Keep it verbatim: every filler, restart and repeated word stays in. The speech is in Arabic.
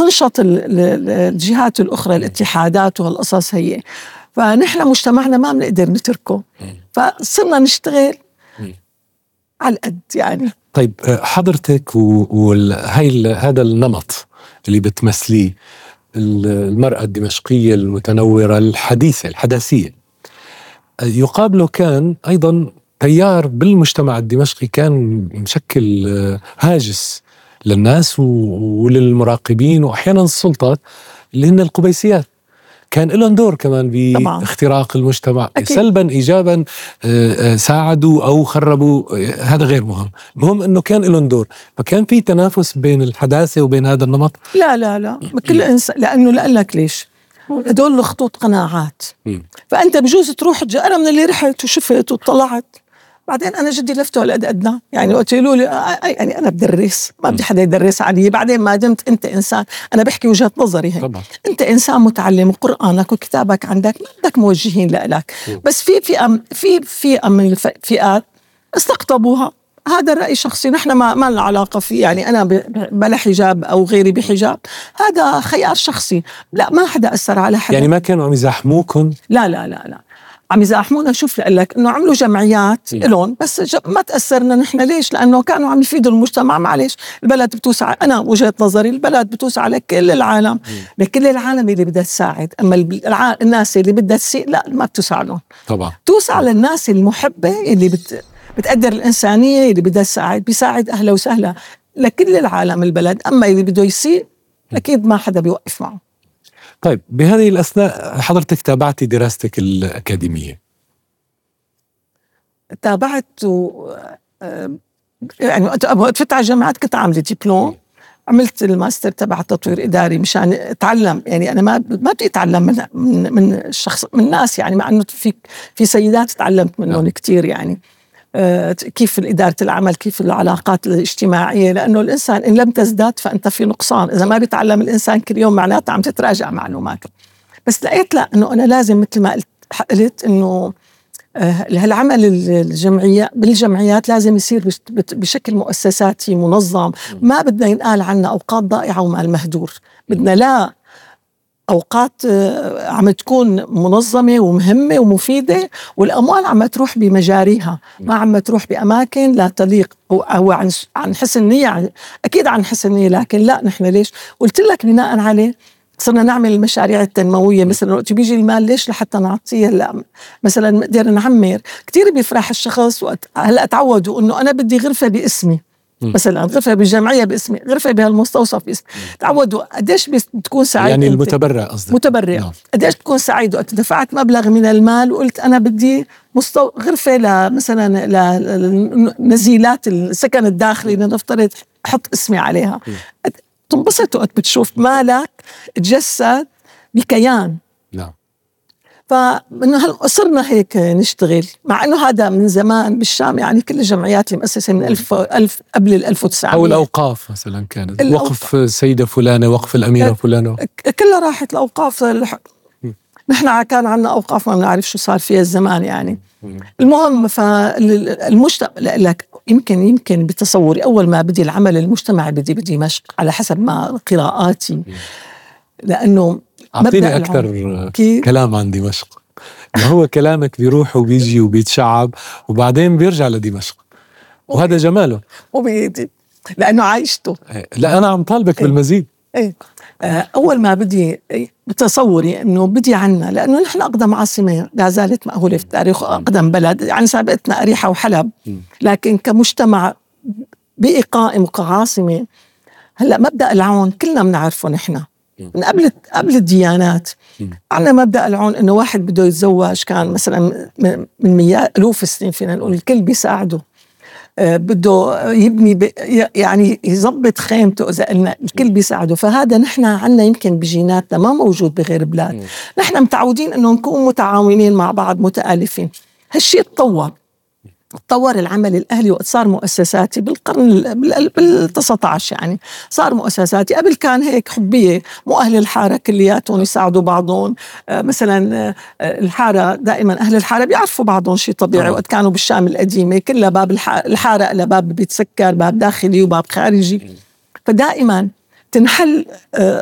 تنشط الجهات الأخرى، الاتحادات وهالقصص هي. فنحن مجتمعنا ما بنقدر نتركه، فصرنا نشتغل على القد يعني. طيب حضرتك وهي هذا النمط اللي بتمثليه، المرأة الدمشقية المتنورة الحديثة الحداثية، يقابله كان أيضا تيار بالمجتمع الدمشقي كان مشكل هاجس للناس وللمراقبين وأحيانا السلطات، اللي هن القبيسيات. كان لهم دور كمان باختراق المجتمع أكيد. سلبا إيجابا، ساعدوا أو خربوا، هذا غير مهم، مهم أنه كان لهم دور. فكان في تنافس بين الحداثة وبين هذا النمط. لا لا لا كل إنسان، لأنه لقلك ليش هدول الخطوط قناعات. فأنت بجوز تروح، أنا من اللي رحت وشفت وطلعت، بعدين أنا جدي لفته على قد أدنى يعني، قلت له يعني أنا بدرس، ما بدي حدا يدرس علي. بعدين ما دمت أنت إنسان، أنا بحكي وجهة نظري هي، أنت إنسان متعلم وقرآنك وكتابك عندك، ما بدك موجهين لك. بس في في في في من الفئات استقطبوها. هذا الرأي شخصي، نحن ما ما لنا علاقة فيه يعني. أنا بلا حجاب أو غيري بحجاب، هذا خيار شخصي، لا ما حدا أثر على حدا. يعني ما كانوا عم يزاحموكم؟ لا لا لا لا عم يزاحمونا. شوف لك إنه عملوا جمعيات لهم، بس ما تأثرنا نحن. ليش؟ لأنه كانوا عم يفيدوا المجتمع. معلش، البلد بتوسع، أنا وجهة نظري البلد بتوسع على كل العالم، لكل العالم اللي بدها تساعد. أما الناس اللي بدها تسيء لا، ما بتوسع لهم. طبعا توسع للناس المحبة اللي بت بتقدر الإنسانية، اللي بدها تساعد بيساعد أهلا وسهلا لكل العالم البلد. أما اللي بده يسيء أكيد ما حدا بيوقف معه. طيب بهذه الأثناء حضرتك تابعتي دراستك الأكاديمية؟ تابعت و... يعني وقت فتت على الجامعات كنت عاملة دبلوم، عملت الماستر تبع تطوير إداري مشان أتعلم. يعني أنا ما ما بدي أتعلم من من الشخص من الناس يعني، مع إنه في في سيدات تعلمت منهم كتير يعني، كيف إدارة العمل، كيف العلاقات الاجتماعية. لأنه الإنسان إن لم تزداد فأنت في نقصان. إذا ما بيتعلم الإنسان كل يوم معناته عم تتراجع معلوماته. بس لقيت لا، إنه أنا لازم مثل ما قلت قلت إنه هالعمل الجمعية بالجمعيات لازم يصير بشكل مؤسساتي منظم. ما بدنا ينقال عنا أوقات ضائعة ومال مهدور. بدنا لا أوقات عم تكون منظمة ومهمة ومفيدة، والأموال عم تروح بمجاريها، ما عم تروح بأماكن لا تليق. أو عن عن حسن نية، أكيد عن حسن نية، لكن لا نحن ليش قلت لك بناء عليه صرنا نعمل المشاريع التنموية. مثلا وقت بيجي المال ليش؟ لحتى نعطيه. لا مثلا نقدر نعمر. كتير بيفرح الشخص وقت هلأ تعودوا إنه أنا بدي غرفة باسمي، مثلا غرفة بالجمعية باسمي، غرفة بهالمستوصف باسمي. تعودوا قديش بتكون سعيد يعني المتبرع قصدك؟ متبرع no. قديش تكون سعيد وقت دفعت مبلغ من المال وقلت أنا بدي مستو... غرفة مثلا لنزيلات السكن الداخلي لنفترض حط اسمي عليها. م. تنبسط وقت بتشوف مالك تجسد بكيان. نعم. فمن صرنا هيك نشتغل، مع انه هذا من زمان بالشام يعني. كل الجمعيات اللي مؤسسة من ألف ألف قبل الألف وتسعمية. أو الأوقاف مثلا كانت وقف السيدة فلانة، وقف الأميرة فلانة، كلها راحت الأوقاف. نحن كان عنا أوقاف ما بنعرف شو صار فيها الزمان يعني. المهم فالمجتمع لك يمكن يمكن بتصوري أول ما بدي العمل المجتمعي بدي بدمشق على حسب ما قراءاتي، لأنه أعطيني أكثر كلام عن دمشق. ما هو كلامك بيروح وبيجي وبيتشعب وبعدين بيرجع لدمشق، وهذا جماله وبيدي لأنه عايشته. لا أنا عم طالبك ايه بالمزيد. ايه أول ما بدي بتصوري إنه بدي عنا، لأنه نحن أقدم عاصمة لا زالت مأهولة في التاريخ، أقدم بلد يعني سابقتنا أريحة وحلب، لكن كمجتمع بقي قائم وكعاصمة. هلأ مبدأ العون كلنا بنعرفه نحن من قبل قبل الديانات. عنا مبدأ العون إنه واحد بده يتزوج كان مثلا من مئات ألوف السنين فينا نقول، الكل بيساعده. آه بده يبني يعني يضبط خيمته إذا قلنا الكل بيساعده. فهذا نحن عنا يمكن بجيناتنا ما موجود بغير بلاد. نحن متعودين إنه نكون متعاونين مع بعض متآلفين. هالشيء تطور تطور العمل الأهلي وقت صار مؤسساتي بالقرن بالتسعة عشر يعني. صار مؤسساتي، قبل كان هيك حبية، مو أهل الحارة كلياتهم يساعدوا بعضهم. آه مثلا آه الحارة دائما أهل الحارة بيعرفوا بعضهم، شيء طبيعي. وقت كانوا بالشام القديمة كلها باب الحارة إلى باب بيتسكر، باب داخلي وباب خارجي. فدائما تنحل